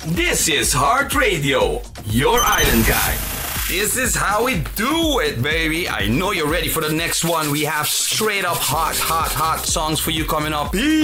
This is Heart Radio, your island guy. This is how we do it, baby. I know you're ready for the next one. We have straight up hot songs for you coming up.